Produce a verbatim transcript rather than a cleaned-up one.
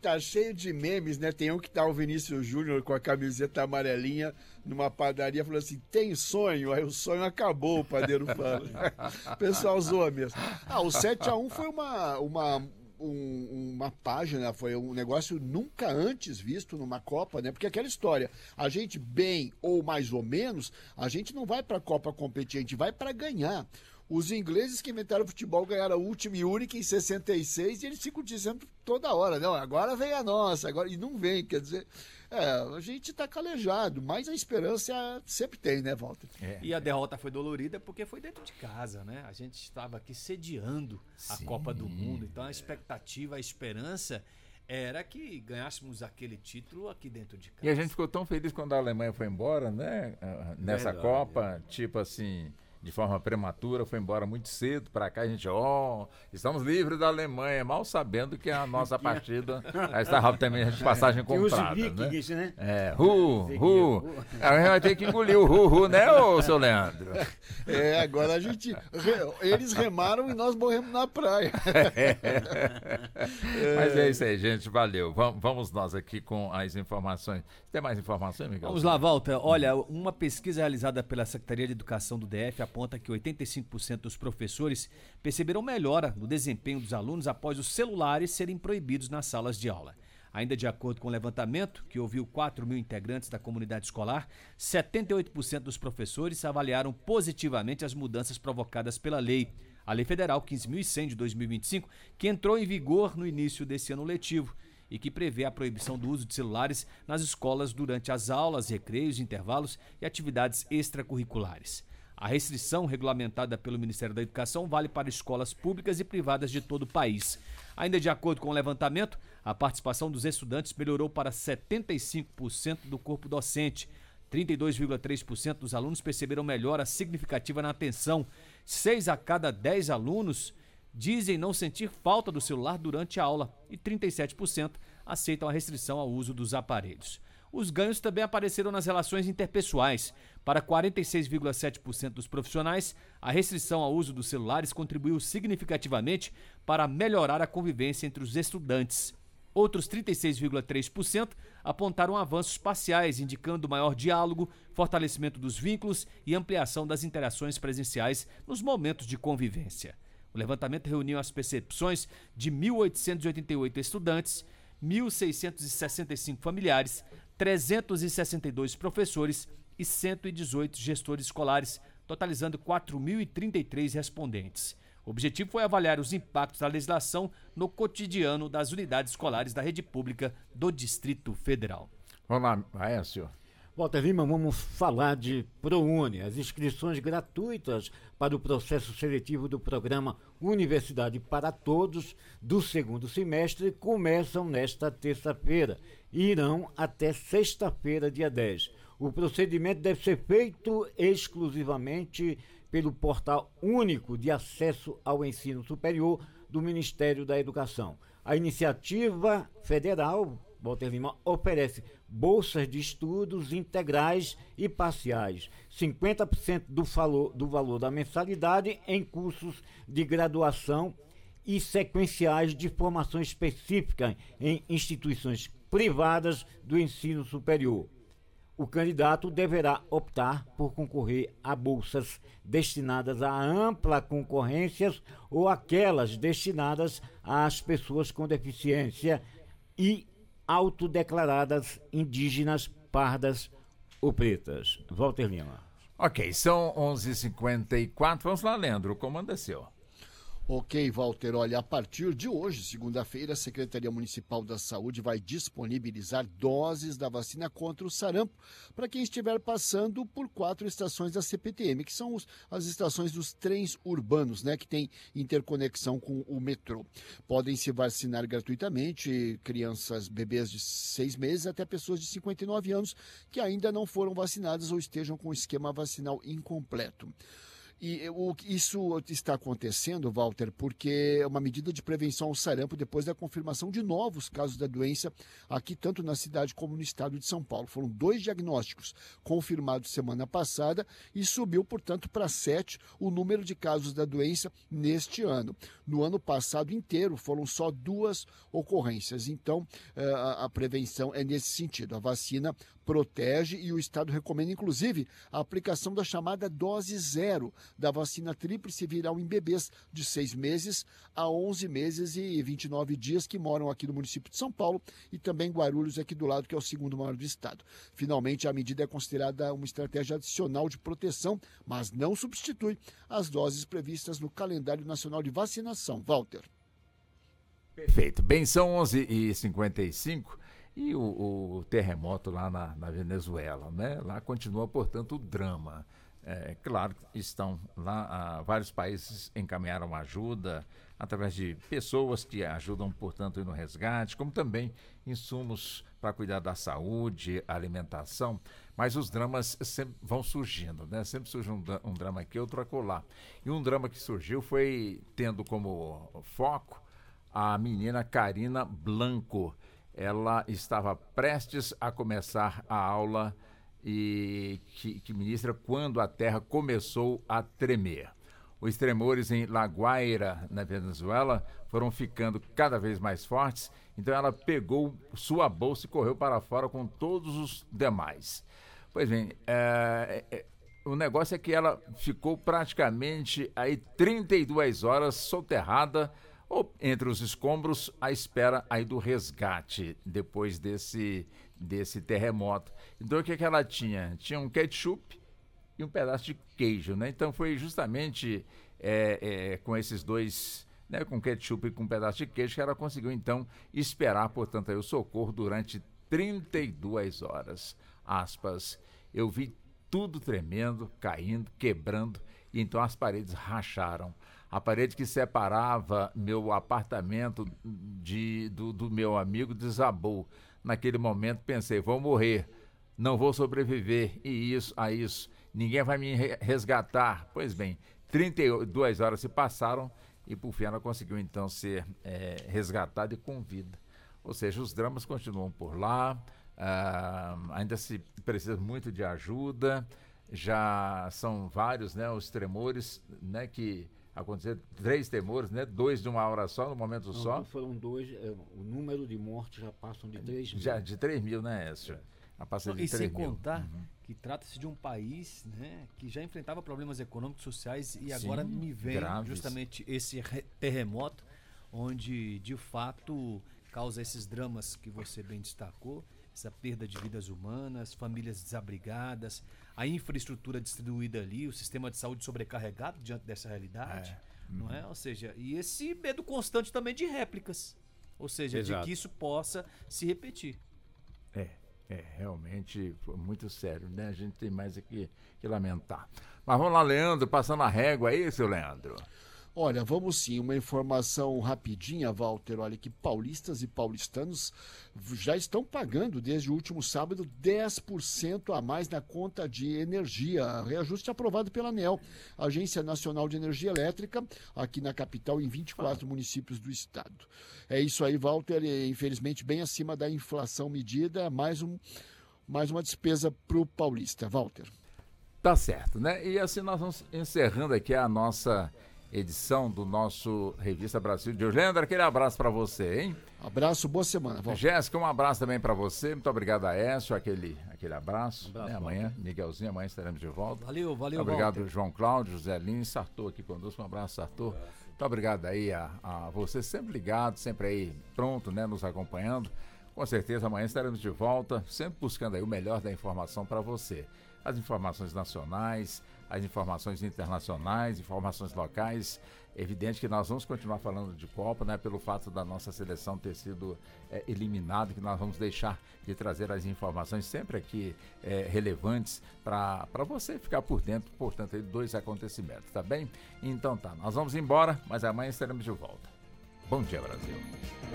tá cheio de memes, né? Tem um que tá o Vinícius Júnior com a camiseta amarelinha numa padaria, falando assim, tem sonho? Aí o sonho acabou, o padeiro fala. O pessoal zoa mesmo. Ah, o sete a um foi uma... uma Um, uma página, foi um negócio nunca antes visto numa Copa, né? Porque aquela história, a gente bem ou mais ou menos, a gente não vai para a Copa competir, a gente vai para ganhar. Os ingleses que inventaram o futebol ganharam a última e única em sessenta e seis e eles ficam dizendo toda hora, não, agora vem a nossa, agora e não vem, quer dizer, é, a gente está calejado, mas a esperança sempre tem, né, Walter? É. E a derrota foi dolorida porque foi dentro de casa, né? A gente estava aqui sediando a Sim. Copa do Mundo, então a expectativa, a esperança era que ganhássemos aquele título aqui dentro de casa. E a gente ficou tão feliz quando a Alemanha foi embora, né? Nessa Verdade, Copa, é. tipo assim... de forma prematura, foi embora muito cedo para cá, a gente, ó, oh, estamos livres da Alemanha, mal sabendo que a nossa partida já estava também de passagem comprada, né? Isso, né? É, ru, ru, a gente vai ter que engolir o ru, ru, né, ô, seu Leandro? É, agora a gente, eles remaram e nós morremos na praia. É. É. Mas é isso aí, gente, valeu. Vamos, vamos nós aqui com as informações. Tem mais informações, Miguel? Vamos lá, Walter. Olha, uma pesquisa realizada pela Secretaria de Educação do D F aponta que oitenta e cinco por cento dos professores perceberam melhora no desempenho dos alunos após os celulares serem proibidos nas salas de aula. Ainda de acordo com o levantamento, que ouviu quatro mil integrantes da comunidade escolar, setenta e oito por cento dos professores avaliaram positivamente as mudanças provocadas pela lei, a Lei Federal quinze mil e cem de dois mil e vinte e cinco, que entrou em vigor no início desse ano letivo e que prevê a proibição do uso de celulares nas escolas durante as aulas, recreios, intervalos e atividades extracurriculares. A restrição regulamentada pelo Ministério da Educação vale para escolas públicas e privadas de todo o país. Ainda de acordo com o levantamento, a participação dos estudantes melhorou para setenta e cinco por cento do corpo docente. trinta e dois vírgula três por cento dos alunos perceberam melhora significativa na atenção. seis a cada dez alunos dizem não sentir falta do celular durante a aula e trinta e sete por cento aceitam a restrição ao uso dos aparelhos. Os ganhos também apareceram nas relações interpessoais. Para quarenta e seis vírgula sete por cento dos profissionais, a restrição ao uso dos celulares contribuiu significativamente para melhorar a convivência entre os estudantes. Outros trinta e seis vírgula três por cento apontaram avanços parciais, indicando maior diálogo, fortalecimento dos vínculos e ampliação das interações presenciais nos momentos de convivência. O levantamento reuniu as percepções de mil oitocentos e oitenta e oito estudantes, mil seiscentos e sessenta e cinco familiares, trezentos e sessenta e dois professores e cento e dezoito gestores escolares, totalizando quatro mil e trinta e três respondentes. O objetivo foi avaliar os impactos da legislação no cotidiano das unidades escolares da rede pública do Distrito Federal. Vamos lá, Aécio. Walter Lima, vamos falar de ProUni. As inscrições gratuitas para o processo seletivo do programa Universidade para Todos do segundo semestre começam nesta terça-feira e irão até sexta-feira, dia dez. O procedimento deve ser feito exclusivamente pelo Portal Único de Acesso ao Ensino Superior do Ministério da Educação. A iniciativa federal, Walter Lima, oferece bolsas de estudos integrais e parciais, cinquenta por cento do valor, do valor da mensalidade em cursos de graduação e sequenciais de formação específica em instituições privadas do ensino superior. O candidato deverá optar por concorrer a bolsas destinadas a ampla concorrência ou aquelas destinadas às pessoas com deficiência e autodeclaradas indígenas, pardas ou pretas. Walter Lima. Ok, são onze e cinquenta e quatro. Vamos lá, Leandro, o comando é seu. Ok, Walter, olha, a partir de hoje, segunda-feira, a Secretaria Municipal da Saúde vai disponibilizar doses da vacina contra o sarampo para quem estiver passando por quatro estações da C P T M, que são os, as estações dos trens urbanos, né, que tem interconexão com o metrô. Podem se vacinar gratuitamente crianças, bebês de seis meses até pessoas de cinquenta e nove anos que ainda não foram vacinadas ou estejam com o esquema vacinal incompleto. E o, isso está acontecendo, Walter, porque é uma medida de prevenção ao sarampo depois da confirmação de novos casos da doença aqui, tanto na cidade como no estado de São Paulo. Foram dois diagnósticos confirmados semana passada e subiu, portanto, para sete o número de casos da doença neste ano. No ano passado inteiro foram só duas ocorrências. Então, a prevenção é nesse sentido. A vacina protege e o Estado recomenda, inclusive, a aplicação da chamada dose zero da vacina tríplice viral em bebês de seis meses a onze meses e vinte e nove dias que moram aqui no município de São Paulo e também Guarulhos aqui do lado, que é o segundo maior do estado. Finalmente, a medida é considerada uma estratégia adicional de proteção, mas não substitui as doses previstas no calendário nacional de vacinação. Walter. Perfeito. Bem, são onze e cinquenta e cinco e o, o terremoto lá na, na Venezuela, né? Lá continua, portanto, o drama. É, claro que estão lá, ah, vários países encaminharam ajuda através de pessoas que ajudam, portanto, no resgate, como também insumos para cuidar da saúde, alimentação, mas os dramas sempre vão surgindo, né? Sempre surge um, um drama aqui, outro acolá. E um drama que surgiu foi tendo como foco a menina Karina Blanco. Ela estava prestes a começar a aula e que, que ministra quando a terra começou a tremer. Os tremores em La Guaira, na Venezuela, foram ficando cada vez mais fortes, então ela pegou sua bolsa e correu para fora com todos os demais. Pois bem, é, é, o negócio é que ela ficou praticamente aí trinta e duas horas soterrada ou entre os escombros, à espera aí do resgate depois desse, desse terremoto. Então, o que, que ela tinha? Tinha um ketchup e um pedaço de queijo, né? Então, foi justamente é, é, com esses dois, né, com ketchup e com um pedaço de queijo, que ela conseguiu, então, esperar, portanto, aí, o socorro durante trinta e duas horas. Aspas. Eu vi tudo tremendo, caindo, quebrando, e então as paredes racharam. A parede que separava meu apartamento de, do, do meu amigo desabou. Naquele momento pensei, vou morrer, não vou sobreviver e isso a isso. Ninguém vai me resgatar. Pois bem, trinta e duas horas se passaram e por fim ela conseguiu então ser é, resgatada e com vida. Ou seja, os dramas continuam por lá, ah, ainda se precisa muito de ajuda, já são vários, né, os tremores, né, que aconteceram, três tremores, né, dois de uma hora só, no momento Não, só. Foram dois, é, o número de mortes já passam de três mil. Já de três mil, né, Écio? A passa de e sem mil. contar Uhum. que trata-se de um país, né, que já enfrentava problemas econômicos, sociais e Sim, agora me vem graves. justamente esse re- terremoto, onde de fato causa esses dramas que você bem destacou, essa perda de vidas humanas, famílias desabrigadas, a infraestrutura destruída ali, o sistema de saúde sobrecarregado diante dessa realidade, É. não é? Ou seja, e esse medo constante também de réplicas, ou seja, Exato. de que isso possa se repetir. É, é, realmente foi muito sério, né? A gente tem mais aqui que lamentar. Mas vamos lá, Leandro, passando a régua aí, seu Leandro. Olha, vamos sim, uma informação rapidinha, Walter. Olha, que paulistas e paulistanos já estão pagando desde o último sábado dez por cento a mais na conta de energia. Reajuste aprovado pela ANEEL, Agência Nacional de Energia Elétrica, aqui na capital, em vinte e quatro ah. municípios do estado. É isso aí, Walter, e, infelizmente bem acima da inflação medida, mais, um, mais uma despesa para o paulista. Walter. Tá certo, né? E assim nós vamos encerrando aqui a nossa edição do nosso Revista Brasil de hoje. Leandro, aquele abraço para você, hein? Abraço, boa semana. Walter. Jéssica, um abraço também para você. Muito obrigado, Aécio, aquele, aquele abraço. Um abraço, né? Amanhã, Miguelzinho, amanhã estaremos de volta. Valeu, valeu, Obrigado, Walter. João Cláudio, José Lins, Sartor aqui conosco. Um abraço, Sartor. Muito obrigado aí a, a você, sempre ligado, sempre aí pronto, né, nos acompanhando. Com certeza amanhã estaremos de volta, sempre buscando aí o melhor da informação para você. As informações nacionais, as informações internacionais, informações locais. É evidente que nós vamos continuar falando de Copa, né, pelo fato da nossa seleção ter sido é, eliminada, que nós vamos deixar de trazer as informações sempre aqui é, relevantes para você ficar por dentro, portanto, aí, dos acontecimentos, tá bem? Então tá, nós vamos embora, mas amanhã estaremos de volta. Bom dia, Brasil.